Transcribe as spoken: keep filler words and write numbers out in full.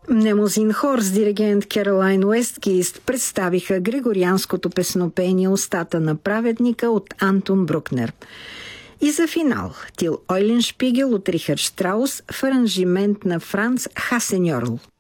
Мнемозин хор с диригент Керолайн Уестгийст представиха григорианското песнопение «Устата на праведника» от Антон Брукнер. И за финал Тил Ойленшпигел от Рихард Штраус в аранжимент на Франц Хасеньорл.